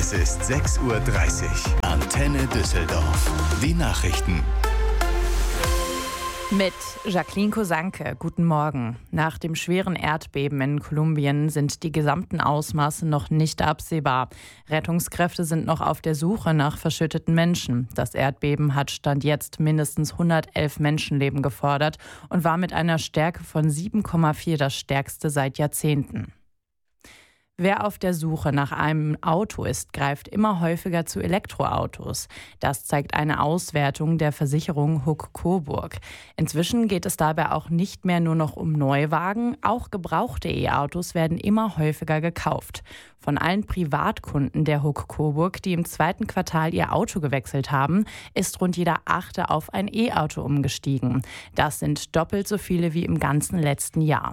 Es ist 6:30 Uhr. Antenne Düsseldorf. Die Nachrichten. Mit Jacqueline Kosanke. Guten Morgen. Nach dem schweren Erdbeben in Kolumbien sind die gesamten Ausmaße noch nicht absehbar. Rettungskräfte sind noch auf der Suche nach verschütteten Menschen. Das Erdbeben hat Stand jetzt mindestens 111 Menschenleben gefordert und war mit einer Stärke von 7,4 das stärkste seit Jahrzehnten. Wer auf der Suche nach einem Auto ist, greift immer häufiger zu Elektroautos. Das zeigt eine Auswertung der Versicherung Huck-Coburg. Inzwischen geht es dabei auch nicht mehr nur noch um Neuwagen, auch gebrauchte E-Autos werden immer häufiger gekauft. Von allen Privatkunden der Huck-Coburg, die im zweiten Quartal ihr Auto gewechselt haben, ist rund jeder Achte auf ein E-Auto umgestiegen. Das sind doppelt so viele wie im ganzen letzten Jahr.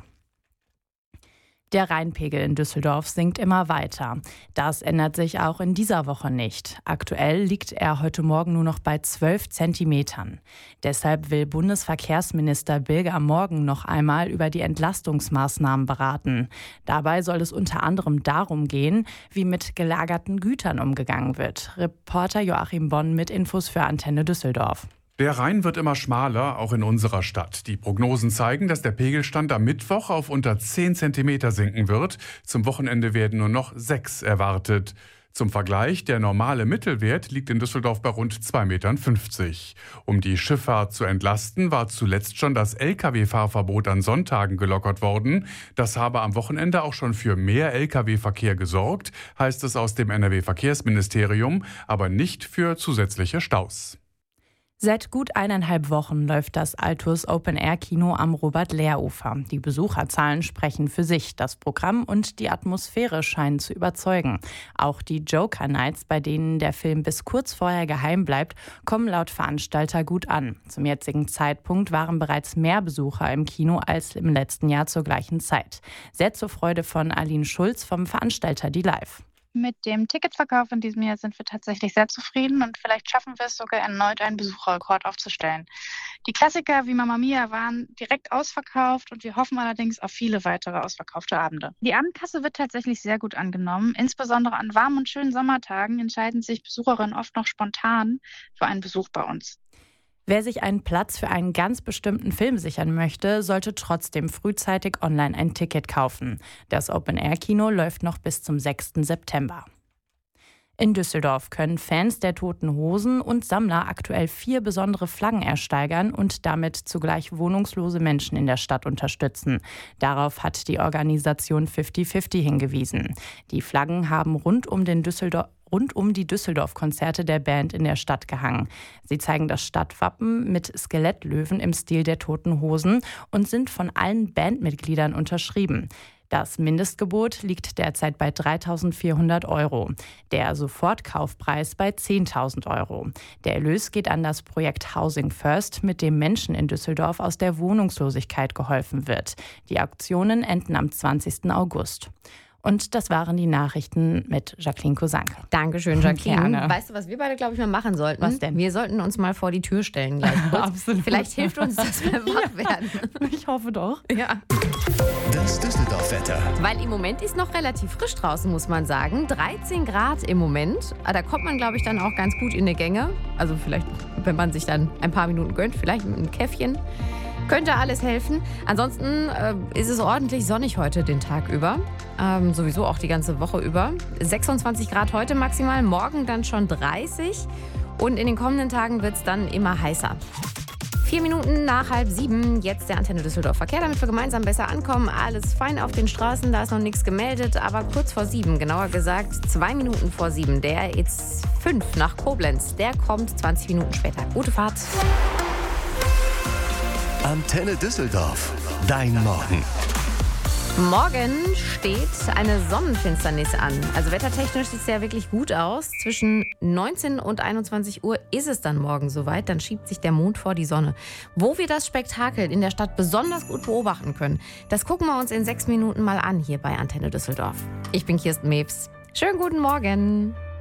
Der Rheinpegel in Düsseldorf sinkt immer weiter. Das ändert sich auch in dieser Woche nicht. Aktuell liegt er heute Morgen nur noch bei 12 Zentimetern. Deshalb will Bundesverkehrsminister Bilger morgen noch einmal über die Entlastungsmaßnahmen beraten. Dabei soll es unter anderem darum gehen, wie mit gelagerten Gütern umgegangen wird. Reporter Joachim Bonn mit Infos für Antenne Düsseldorf. Der Rhein wird immer schmaler, auch in unserer Stadt. Die Prognosen zeigen, dass der Pegelstand am Mittwoch auf unter 10 Zentimeter sinken wird. Zum Wochenende werden nur noch 6 erwartet. Zum Vergleich, der normale Mittelwert liegt in Düsseldorf bei rund 2,50 Metern. Um die Schifffahrt zu entlasten, war zuletzt schon das Lkw-Fahrverbot an Sonntagen gelockert worden. Das habe am Wochenende auch schon für mehr Lkw-Verkehr gesorgt, heißt es aus dem NRW-Verkehrsministerium, aber nicht für zusätzliche Staus. Seit gut 1,5 Wochen läuft das Altus Open-Air-Kino am Robert-Lehr-Ufer. Die Besucherzahlen sprechen für sich. Das Programm und die Atmosphäre scheinen zu überzeugen. Auch die Joker Nights, bei denen der Film bis kurz vorher geheim bleibt, kommen laut Veranstalter gut an. Zum jetzigen Zeitpunkt waren bereits mehr Besucher im Kino als im letzten Jahr zur gleichen Zeit. Sehr zur Freude von Aline Schulz vom Veranstalter Die Live. Mit dem Ticketverkauf in diesem Jahr sind wir tatsächlich sehr zufrieden und vielleicht schaffen wir es sogar erneut, einen Besucherrekord aufzustellen. Die Klassiker wie Mamma Mia waren direkt ausverkauft und wir hoffen allerdings auf viele weitere ausverkaufte Abende. Die Abendkasse wird tatsächlich sehr gut angenommen. Insbesondere an warmen und schönen Sommertagen entscheiden sich Besucherinnen oft noch spontan für einen Besuch bei uns. Wer sich einen Platz für einen ganz bestimmten Film sichern möchte, sollte trotzdem frühzeitig online ein Ticket kaufen. Das Open-Air-Kino läuft noch bis zum 6. September. In Düsseldorf können Fans der Toten Hosen und Sammler aktuell 4 besondere Flaggen ersteigern und damit zugleich wohnungslose Menschen in der Stadt unterstützen. Darauf hat die Organisation 50/50 hingewiesen. Die Flaggen haben rund um die Düsseldorf-Konzerte der Band in der Stadt gehangen. Sie zeigen das Stadtwappen mit Skelettlöwen im Stil der Toten Hosen und sind von allen Bandmitgliedern unterschrieben. Das Mindestgebot liegt derzeit bei 3.400 €. Der Sofortkaufpreis bei 10.000 €. Der Erlös geht an das Projekt Housing First, mit dem Menschen in Düsseldorf aus der Wohnungslosigkeit geholfen wird. Die Auktionen enden am 20. August. Und das waren die Nachrichten mit Jacqueline Kosanke. Dankeschön, Jacqueline. Gerne. Weißt du, was wir beide, glaube ich, mal machen sollten? Was denn? Wir sollten uns mal vor die Tür stellen gleich kurz. Absolut. Vielleicht hilft uns das beim Wachwerden. Ich hoffe doch. Ja. Das Düsseldorf-Wetter. Weil im Moment ist noch relativ frisch draußen, muss man sagen. 13 Grad im Moment. Da kommt man, glaube ich, dann auch ganz gut in die Gänge. Also vielleicht, wenn man sich dann ein paar Minuten gönnt, vielleicht mit einem Käffchen. Könnte alles helfen. Ansonsten ist es ordentlich sonnig heute den Tag über. Sowieso auch die ganze Woche über. 26 Grad heute maximal, morgen dann schon 30. Und in den kommenden Tagen wird es dann immer heißer. 4 Minuten nach 6:30, jetzt der Antenne Düsseldorf Verkehr, damit wir gemeinsam besser ankommen. Alles fein auf den Straßen, da ist noch nichts gemeldet, aber kurz vor 7, genauer gesagt 2 Minuten vor 7. Der X5 nach Koblenz, der kommt 20 Minuten später. Gute Fahrt. Antenne Düsseldorf. Dein Morgen. Morgen steht eine Sonnenfinsternis an. Also wettertechnisch sieht es ja wirklich gut aus. Zwischen 19 und 21 Uhr ist es dann morgen soweit. Dann schiebt sich der Mond vor die Sonne. Wo wir das Spektakel in der Stadt besonders gut beobachten können, das gucken wir uns in 6 Minuten mal an hier bei Antenne Düsseldorf. Ich bin Kirsten Mewes. Schönen guten Morgen.